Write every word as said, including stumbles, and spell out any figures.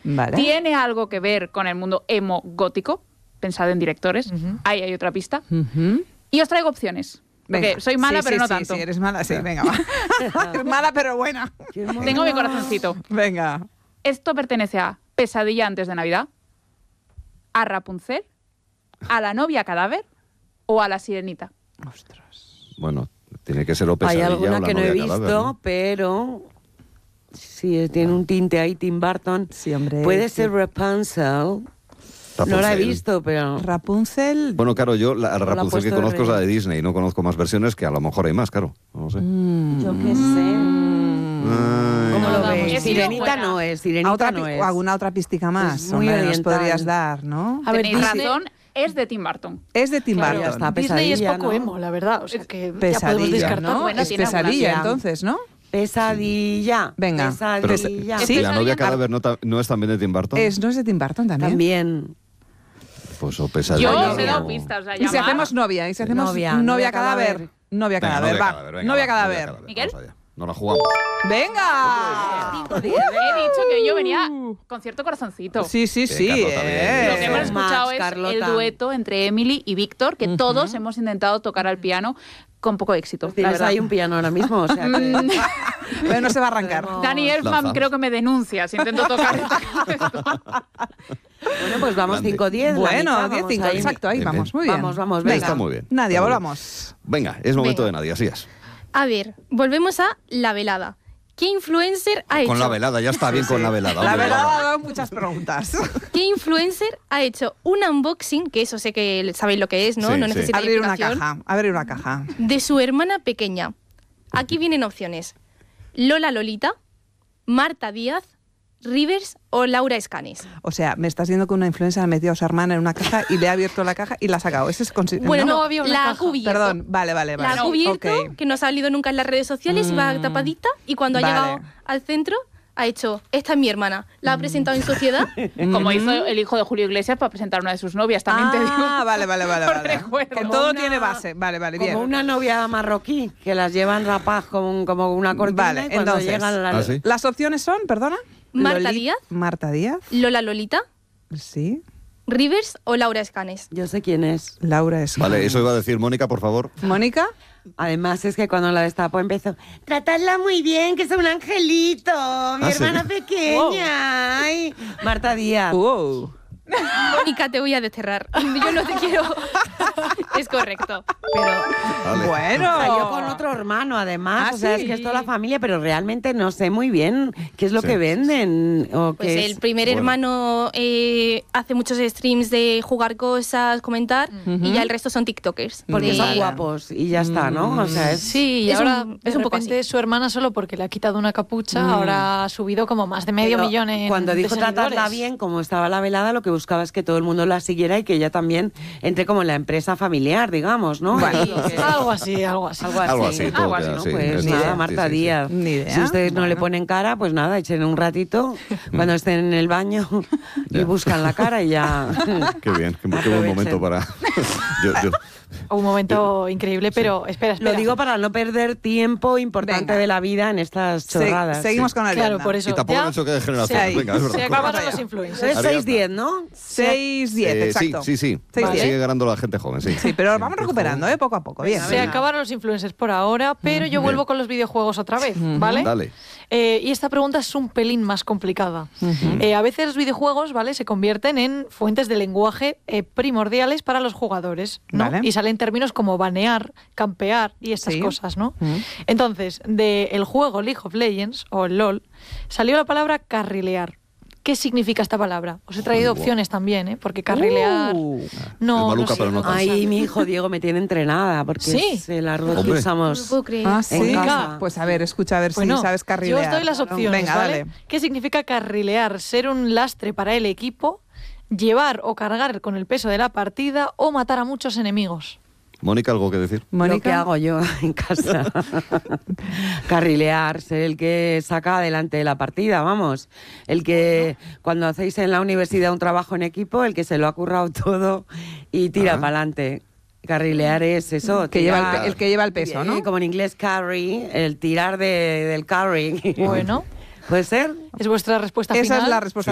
Vale. ¿Tiene algo que ver con el mundo emo gótico? Pensado en directores. Uh-huh. Ahí hay otra pista. Uh-huh. Y os traigo opciones. Porque venga. Soy mala, sí, pero sí, no sí, tanto. Sí, eres mala, sí, venga, va. Eres mala, pero buena. Tengo mi corazoncito. Venga. Esto pertenece a Pesadilla antes de Navidad, a Rapunzel, a La novia cadáver o a La sirenita. Ostras. Bueno, tiene que ser o Pesadilla. Hay alguna o La que no he visto, cadáver, ¿no? pero sí, tiene un tinte ahí, Tim Burton. Sí, hombre. Puede sí. ser Rapunzel. Rapunzel. No la he visto, pero... Rapunzel... Bueno, claro, yo la, la Rapunzel que conozco es la de rey. Disney. No conozco más versiones, que a lo mejor hay más, claro. No sé. Mm. Yo qué sé. Mm. ¿Cómo no, lo ves? es Sirenita no es, Sirenita otra, no es. ¿Alguna otra pistica más? Es muy Hombre, nos oriental. podrías dar, ¿no? A ver, tenéis Disney... razón, es de Tim Burton. Es de Tim Claro, Burton. está, Disney es Pesadilla, poco ¿no? emo, la verdad. O sea que ya podemos Pesadilla, descartar. ¿no? Bueno, es tiene pesadilla, alguna. entonces, ¿no? Pesadilla. Venga. Pesadilla. Pero, Sí. ¿La novia Pesadilla- cadáver no, ta- no es también de Tim Burton? Es, ¿no es de Tim Burton también? También. Pues o Pesadilla. Yo os no. he dado pistas. O sea, Y si llamad. hacemos novia, y si hacemos Novia, novia, novia cadáver. cadáver. Novia Venga, cadáver, va. venga, Novia va, cadáver. ¿Miguel? Vamos allá. No la jugamos. ¡Venga! He dicho que yo venía con cierto corazoncito. Sí, sí, sí. Sí, Carlota, bien, eh. Lo que hemos Max, escuchado es Carlota. el dueto entre Emily y Víctor, que Ujú. todos hemos intentado tocar al piano con poco éxito. Pues la tienes verdad. ahí un piano ahora mismo, o sea que... Pero no se va a arrancar. Podemos- Dani Elfman Lanzamos. creo que me denuncia si intento tocar esto. Bueno, pues vamos Grande. cinco diez. Bueno, diez cinco, exacto, ahí Bien, vamos, bien. muy bien. Vamos, vamos, Venga. venga. Está muy bien. Nadia, Está muy volvamos. Venga, es momento Venga. de Nadia, así es. A ver, volvemos a la velada. ¿Qué influencer ha Con hecho? la velada, ya está bien con la velada. La hombre, verdad ya. ha dado muchas preguntas. ¿Qué influencer ha hecho un unboxing, que eso sé que sabéis lo que es, ¿no? Sí, no sí. necesita Abrir una explicación, caja, abrir una caja. de su hermana pequeña? Aquí vienen opciones. Lola Lolita, Marta Díaz, Rivers o Laura Escanes. O sea, me estás diciendo que una influencer ha metido a su hermana en una caja y le ha abierto la caja y la ha sacado. Ese es consi- Bueno, ¿no? no, había una la ha caja. cubierto. Perdón, vale, vale, vale. La ha cubierto, Ok. que no ha salido nunca en las redes sociales, Mm. iba tapadita y cuando Vale. ha llegado al centro ha hecho, esta es mi hermana, la ha presentado en sociedad. Como hizo el hijo de Julio Iglesias para presentar a una de sus novias, también te digo. Ah, vale, vale, vale. Por vale. recuerdo. Que Como todo una- tiene base. Vale, vale, bien. Como una novia marroquí, que las llevan rapaz como, como una cortina Vale, y cuando entonces. llegan las... ¿Ah, sí? Las opciones son, perdona. Marta Loli- Díaz. Marta Díaz, Lola Lolita, sí. Rivers o Laura Escanes. Yo sé quién es. Laura es. Vale, eso iba a decir Mónica, por favor. Mónica. Además es que cuando la destapó empezó, tratadla muy bien, que es un angelito, mi Ah, ¿sí? hermana pequeña. Ay, Marta Díaz. Wow. Mónica, te voy a desterrar. Yo no te quiero. Es correcto. Pero Vale. Bueno. salió con otro hermano, además. Ah, o sea, ¿sí? es que es toda la familia, pero realmente no sé muy bien qué es lo Sí, que sí, venden. O Pues qué el es. primer Bueno. hermano eh, hace muchos streams de jugar cosas, comentar, y ya el resto son TikTokers. Porque De- son Vale. guapos y ya está, ¿no? O sea, es... Sí, y Es ahora un- de es un poco repente así. su hermana, solo porque le ha quitado una capucha, ahora ha subido como más de medio Pero millón en cuando de dijo tratarla seguidores. bien, como estaba la velada, lo que buscaba es que todo el mundo la siguiera y que ella también entre como en la empresa familiar, digamos, ¿no? Bueno. Es lo que- Algo así, algo así. Algo así. Algo así, todo Algo así, queda ¿no? así. Pues Es nada, verdad, Marta sí, sí, sí. Díaz. Ni idea. Si ustedes no le Bueno. ponen cara, pues nada, echen un ratito cuando estén en el baño y Ya. buscan la cara y ya. Qué bien, qué, qué buen Aprovechen. momento para... yo, yo- Un momento increíble, pero espera, espera. Lo digo para no perder tiempo importante Venga. de la vida en estas Se- chorradas. seguimos con la Claro, lagenda. por eso. Y tampoco ya el choque de generación. se- Venga, es verdad. Se acabaron Vaya. los influencers. Es Ahora ya seis está. diez, ¿no? seis diez, Eh, sí, exacto. sí, sí. seis Vale. diez. Sigue ganando la gente joven, sí. Sí, pero vamos recuperando, ¿eh? Poco a poco. Bien. Se acabaron los influencers por ahora, pero yo vuelvo con los videojuegos otra vez, ¿vale? Dale. Eh, y esta pregunta es un pelín más complicada. Eh, a veces los videojuegos, ¿vale?, se convierten en fuentes de lenguaje eh, primordiales para los jugadores, ¿no? Vale. Y salen términos como banear, campear y estas Sí. cosas, ¿no? Mm. Entonces, del juego League of Legends, o el LOL, salió la palabra carrilear. ¿Qué significa esta palabra? Os he traído Joder, opciones también, ¿eh? Porque carrilear... Uh. no, Es maluca, no sé, pero no no tanto. Ay, mi hijo Diego me tiene entrenada porque Sí. es el arroz que Hombre. No usamos. lo puedo creer. Ah, En sí. casa. Pues a ver, escucha, a ver Bueno, si sabes carrilear. yo os doy las opciones, Venga, ¿vale? dale. ¿Qué significa carrilear? Ser un lastre para el equipo, llevar o cargar con el peso de la partida o matar a muchos enemigos. Mónica, ¿algo que decir? Mónica. Lo que hago yo en casa. Carrilear, ser el que saca adelante la partida, vamos. El que cuando hacéis en la universidad un trabajo en equipo, el que se lo ha currado todo y tira Ah. para adelante. Carrilear es eso. Que lleva el, tirar- pe- el que lleva el peso, ¿no? Eh, Como en inglés carry, el tirar de, del carry. Bueno, ¿Puede ser? es vuestra respuesta Esa final. es la respuesta